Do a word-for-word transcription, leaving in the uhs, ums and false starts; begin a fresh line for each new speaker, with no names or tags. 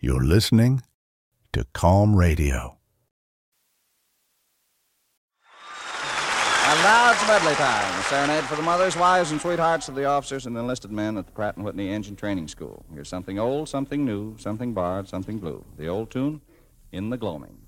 You're listening to Calm Radio.
And now it's medley time. A serenade for the mothers, wives, and sweethearts of the officers and enlisted men at the Pratt and Whitney Engine Training School. Here's something old, something new, something barred, something blue. The old tune, In the Gloaming.